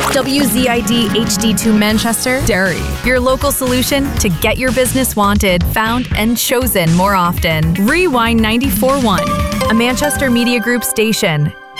WZID HD2 Manchester, Derry. Your local solution to get your business wanted, found, and chosen more often. Rewind 94.1, a Manchester Media Group station.